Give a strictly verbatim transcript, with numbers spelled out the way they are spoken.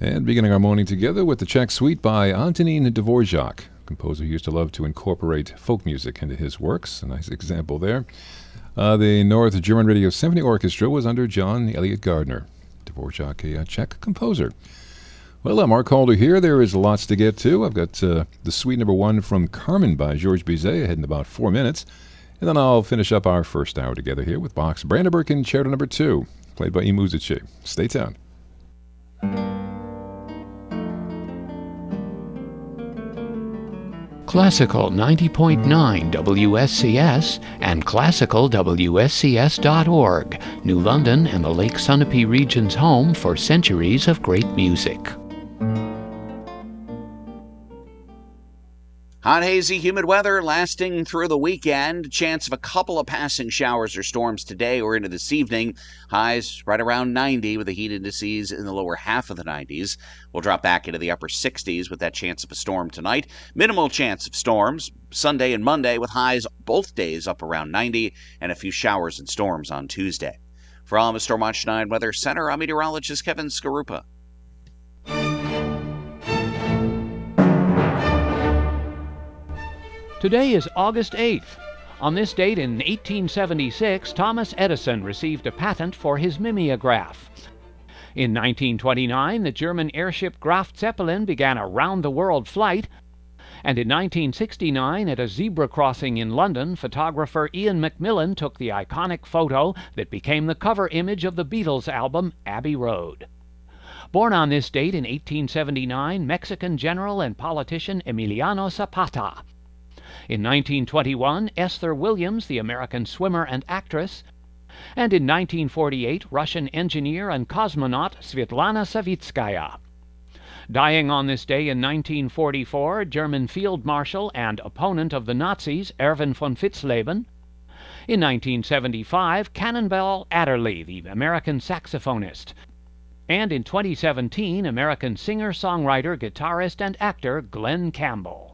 And beginning our morning together with the Czech Suite by Antonín Dvorak, composer who used to love to incorporate folk music into his works. A nice example there. Uh, the North German Radio Symphony Orchestra was under John Elliott Gardner. Dvorak, a uh, Czech composer. Well, I'm Mark Calder here. There is lots to get to. I've got uh, the Suite number one from Carmen by Georges Bizet ahead in about four minutes. And then I'll finish up our first hour together here with Bach's Brandenburg Concerto number two, played by E. Musici. Stay tuned. Classical ninety point nine W S C S and classical W S C S dot org, New London and the Lake Sunapee region's home for centuries of great music. Hot, hazy, humid weather lasting through the weekend. Chance of a couple of passing showers or storms today or into this evening. Highs right around ninety with the heat indices in the lower half of the nineties. We'll drop back into the upper sixties with that chance of a storm tonight. Minimal chance of storms Sunday and Monday with highs both days up around ninety and a few showers and storms on Tuesday. From the Stormwatch nine Weather Center, I'm meteorologist Kevin Skarupa. Today is August eighth. On this date in eighteen seventy-six, Thomas Edison received a patent for his mimeograph. In nineteen twenty-nine, the German airship Graf Zeppelin began a round-the-world flight. And in nineteen sixty-nine, at a zebra crossing in London, photographer Ian McMillan took the iconic photo that became the cover image of the Beatles album Abbey Road. Born on this date in eighteen seventy-nine, Mexican general and politician Emiliano Zapata. In nineteen twenty-one, Esther Williams, the American swimmer and actress. And in nineteen forty-eight, Russian engineer and cosmonaut Svetlana Savitskaya. Dying on this day in nineteen forty-four, German field marshal and opponent of the Nazis, Erwin von Witzleben. In nineteen seventy-five, Cannonball Adderley, the American saxophonist. And in twenty seventeen, American singer, songwriter, guitarist, and actor Glenn Campbell.